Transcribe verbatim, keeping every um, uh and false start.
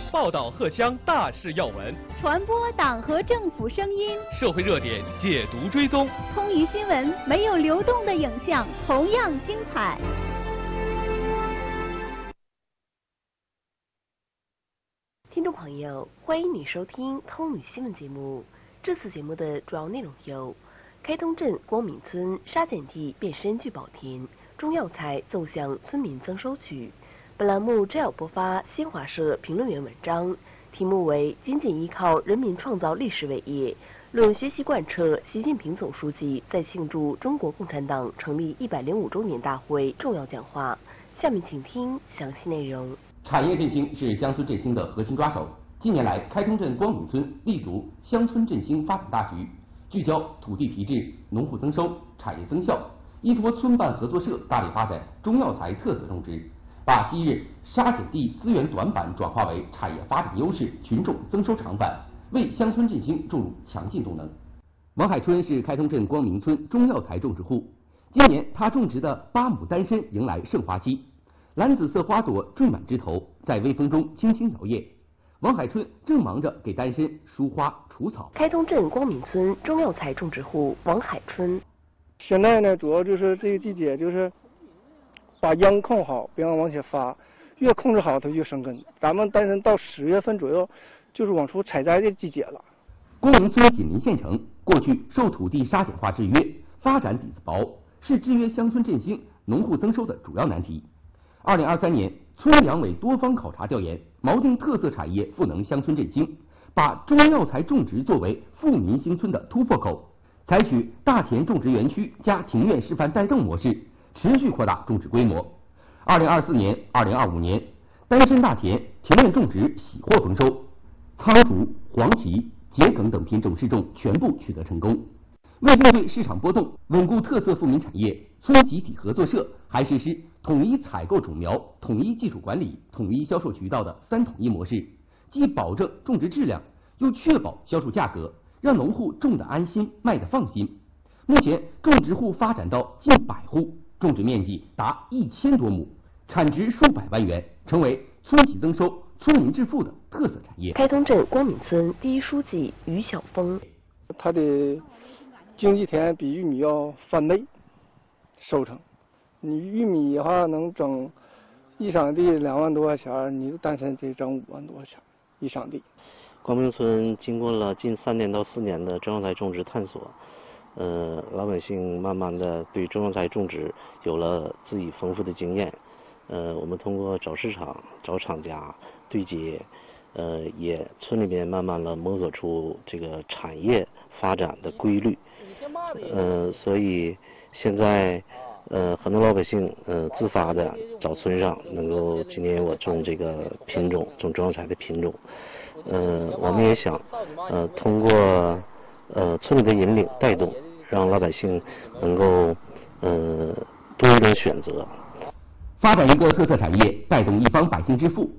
报道荷乡大事要闻， 传播党和政府声音， 社会热点解读追踪。 通渝新闻没有流动的影像，同样精彩。 听众朋友，欢迎你收听通渝新闻节目。这次节目的主要内容有：开通镇光明村沙碱地变身聚宝田，中药材奏向村民增收曲。本栏目摘要播发新华社评论员文章，题目为“仅仅依靠人民创造历史伟业，论学习贯彻习近平总书记在庆祝中国共产党成立一百零五周年大会重要讲话”。下面请听详细内容。 产业振兴是乡村振兴的核心抓手。近年来，开通镇光明村立足乡村振兴发展大局，聚焦土地提质、农户增收、产业增效，依托村办合作社大力发展中药材特色种植，把昔日沙碱地资源短板转化为产业发展优势、群众增收长板，为乡村振兴注入强劲动能。王海春是开通镇光明村中药材种植户，今年他种植的八亩丹参迎来盛花期，蓝紫色花朵缀满枝头，在微风中轻轻摇曳。王海春正忙着给丹参梳花除草。 开通镇光明村中药材种植户王海春， 现在呢，主要就是这个季节，就是把秧控好，别让往前发，越控制好它越生根。咱们丹参到十月份左右，就是往出采摘的季节了。 光明村紧邻县城，过去受土地沙碱化制约，发展底子薄，是制约乡村振兴、农户增收的主要难题。二零二三年，村粮委多方考察调研，锚定特色产业赋能乡村振兴，把中药材种植作为富民兴村的突破口，采取大田种植园区加庭院示范带动模式，持续扩大种植规模。二零二四年、二零二五年，丹参大田庭院种植喜获丰收，苍竹、黄芪、桔梗等品种试种全部取得成功。为应对市场波动，稳固特色富民产业，村集体合作社还实施统一采购种苗、统一技术管理、统一销售渠道的三统一模式，既保证种植质量，又确保销售价格，让农户种得安心，卖得放心。目前种植户发展到近百户，种植面积达一千多亩，产值数百万元，成为村级增收、村民致富的特色产业。 开通镇光明村第一书记于晓峰， 它的经济田比玉米要翻倍收成。你玉米的话能整一场地两万多块钱，你丹参得整五万多块钱一场地。 光明村经过了近三年到四年的中药材种植探索，呃，老百姓慢慢的对中药材种植有了自己丰富的经验。呃，我们通过找市场、找厂家对接，呃，也村里边慢慢的摸索出这个产业发展的规律。呃，所以现在呃很多老百姓呃自发的找村上能够今年我种这个品种，种中药材的品种。呃，我们也想呃通过呃村里的引领带动，让老百姓能够呃多一种选择。 发展一个特色产业，带动一方百姓致富，